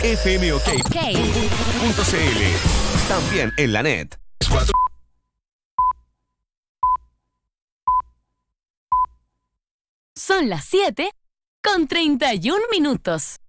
fmok.cl. También en la net. Son las 7:31.